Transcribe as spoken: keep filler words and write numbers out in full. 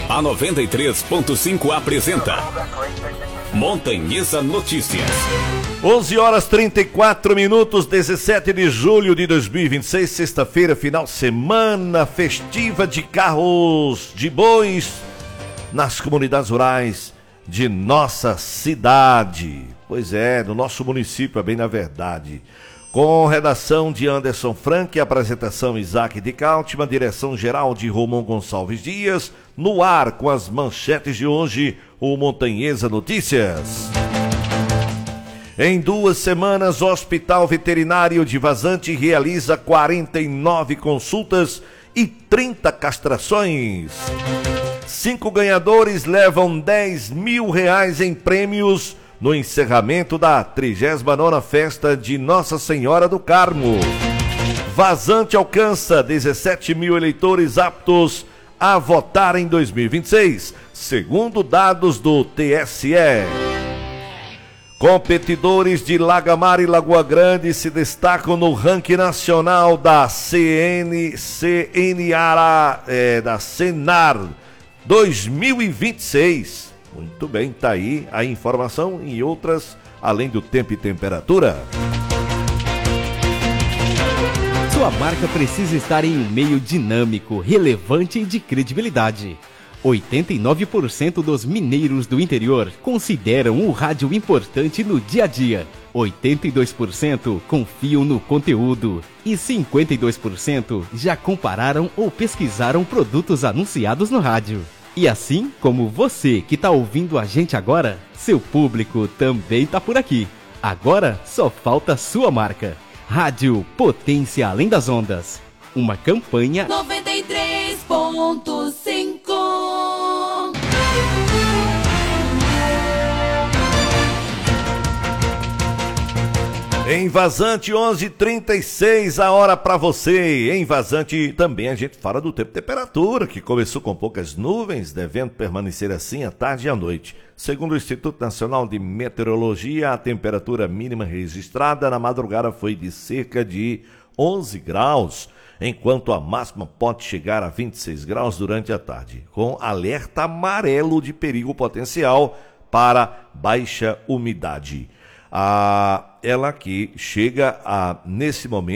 A noventa e três ponto cinco apresenta Montanhesa Notícias. onze horas trinta e quatro minutos, dezessete de julho de dois mil e vinte e seis, sexta-feira, final de semana festiva de carros de bois nas comunidades rurais de nossa cidade. Pois é, do nosso município, é bem na verdade. Com redação de Anderson Frank, apresentação Isaac de Cáltima, direção geral de Romão Gonçalves Dias, no ar com as manchetes de hoje, o Montanhesa Notícias. Em duas semanas, o Hospital Veterinário de Vazante realiza quarenta e nove consultas e trinta castrações. Cinco ganhadores levam dez mil reais em prêmios no encerramento da trigésima nona Festa de Nossa Senhora do Carmo. Vazante alcança dezessete mil eleitores aptos a votar em dois mil e vinte e seis, segundo dados do T S E. Competidores de Lagamar e Lagoa Grande se destacam no ranking nacional da C N, C N A, é, da Senar dois mil e vinte e seis. Muito bem, tá aí a informação e outras, além do tempo e temperatura. Sua marca precisa estar em um meio dinâmico, relevante e de credibilidade. oitenta e nove por cento dos mineiros do interior consideram o rádio importante no dia a dia. oitenta e dois por cento confiam no conteúdo e cinquenta e dois por cento já compararam ou pesquisaram produtos anunciados no rádio. E assim como você que está ouvindo a gente agora, seu público também está por aqui. Agora só falta a sua marca. Rádio Potência Além das Ondas. Uma campanha noventa e três ponto cinco. Em Vazante, onze e trinta e seis, a hora para você. Em Vazante também a gente fala do tempo e temperatura, que começou com poucas nuvens, devendo permanecer assim à tarde e à noite. Segundo o Instituto Nacional de Meteorologia, a temperatura mínima registrada na madrugada foi de cerca de onze graus, enquanto a máxima pode chegar a vinte e seis graus durante a tarde, com alerta amarelo de perigo potencial para baixa umidade. Ah, ela que chega a, nesse momento,